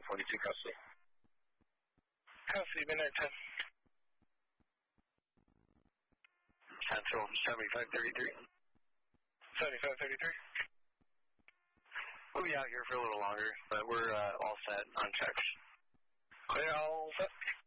42 custody. Custody, been there 10. Central 7533. 7533. We'll be out here for a little longer, but we're all set on checks. Clear, all set.